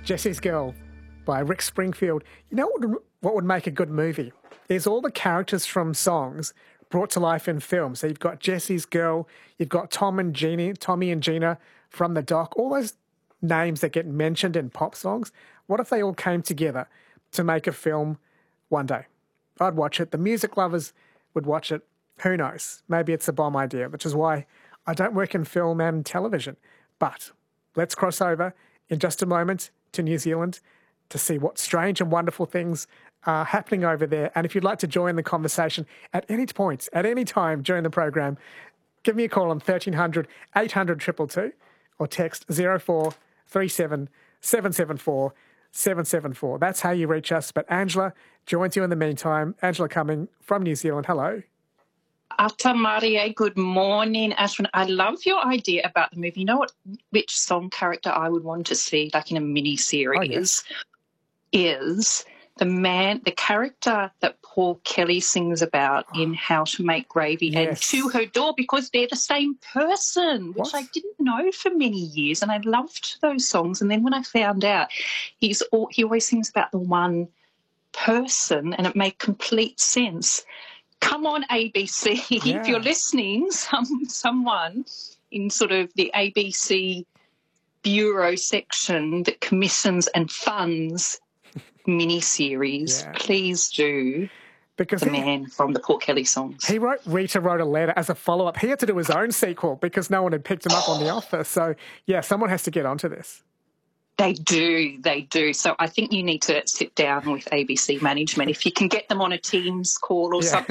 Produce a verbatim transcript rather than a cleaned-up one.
Jesse's Girl by Rick Springfield. You know what, what would make a good movie? Is all the characters from songs brought to life in film. So you've got Jesse's Girl, you've got Tom and Jeannie, Tommy and Gina from The Dock, all those names that get mentioned in pop songs. What if they all came together to make a film one day? I'd watch it. The music lovers would watch it. Who knows? Maybe it's a bomb idea, which is why I don't work in film and television. But let's cross over in just a moment to New Zealand to see what strange and wonderful things are happening over there. And if you'd like to join the conversation at any point, at any time during the program, give me a call on thirteen hundred, eight hundred, two two two or text zero four three seven, seven seven four, seven seven four. That's how you reach us. But Angela joins you in the meantime. Angela Cumming from New Zealand. Hello. Ata Maria, good morning, Ashwin. I love your idea about the movie. You know what? Which song character I would want to see, like in a mini series, oh, yes. is the man, the character that Paul Kelly sings about oh. in How to Make Gravy yes. and To Her Door, because they're the same person, which what? I didn't know for many years, and I loved those songs. And then when I found out, he's all, he always sings about the one person, and it made complete sense. Come on, A B C, yeah. if you're listening, some someone in sort of the A B C bureau section that commissions and funds miniseries, yeah. please do. Because the he, man from the Paul Kelly songs. He wrote, Rita wrote a letter as a follow-up. He had to do his own sequel because no one had picked him up on The Office. So, yeah, someone has to get onto this. They do, they do. So I think you need to sit down with A B C management. If you can get them on a Teams call or yeah. something.